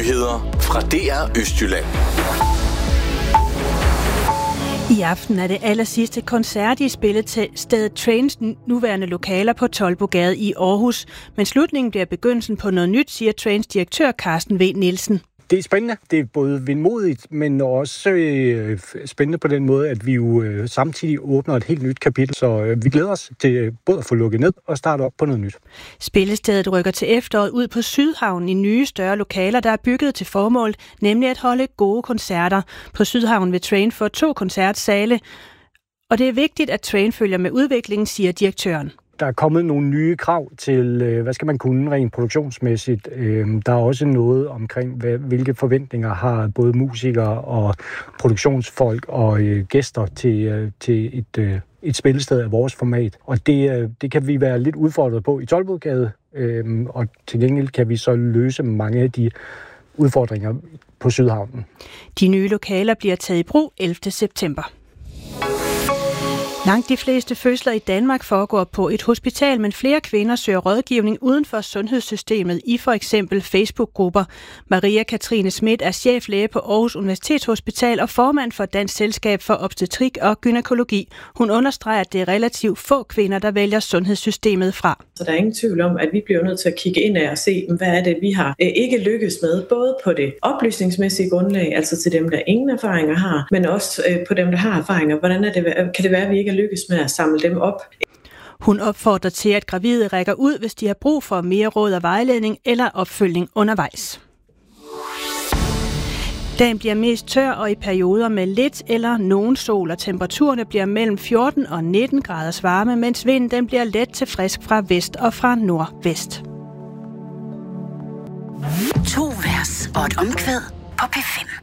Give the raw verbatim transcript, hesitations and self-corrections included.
Nyheder fra D R Østjylland. I aften er det allersidste koncert i spillestedet Trains nuværende lokaler på Toldbogade i Aarhus. Men slutningen bliver begyndelsen på noget nyt, siger Trains direktør Carsten V. Nielsen. Det er spændende. Det er både vindmodigt, men også øh, spændende på den måde, at vi jo øh, samtidig åbner et helt nyt kapitel. Så øh, vi glæder os til øh, både at få lukket ned og starte op på noget nyt. Spillestedet rykker til efteråret ud på Sydhavnen i nye større lokaler, der er bygget til formål, nemlig at holde gode koncerter. På Sydhavnen vil Train få to koncertsale, og det er vigtigt, at Train følger med udviklingen, siger direktøren. Der er kommet nogle nye krav til, hvad skal man kunne rent produktionsmæssigt. Der er også noget omkring, hvilke forventninger har både musikere og produktionsfolk og gæster til, til et, et spillested af vores format. Og det, det kan vi være lidt udfordret på i Toldbogade, og til gengæld kan vi så løse mange af de udfordringer på Sydhavnen. De nye lokaler bliver taget i brug ellevte september. Langt de fleste fødsler i Danmark foregår på et hospital, men flere kvinder søger rådgivning uden for sundhedssystemet i for eksempel Facebook-grupper. Maria Katrine Schmidt er cheflæge på Aarhus Universitetshospital og formand for Dansk Selskab for Obstetrik og Gynækologi. Hun understreger, at det er relativt få kvinder, der vælger sundhedssystemet fra. Så der er ingen tvivl om, at vi bliver nødt til at kigge ind og se, hvad er det, vi har ikke lykkes med, både på det oplysningsmæssige grundlag, altså til dem, der ingen erfaringer har, men også på dem, der har erfaringer. Hvordan er det, kan det være, at vi ikke lykkes med at samle dem op? Hun opfordrer til, at gravide rækker ud, hvis de har brug for mere råd og vejledning eller opfølgning undervejs. Dagen bliver mest tør og i perioder med lidt eller nogen sol, og temperaturerne bliver mellem fjorten og nitten graders varme, mens vinden den bliver let til frisk fra vest og fra nordvest. To vers og et omkvæd på P fem.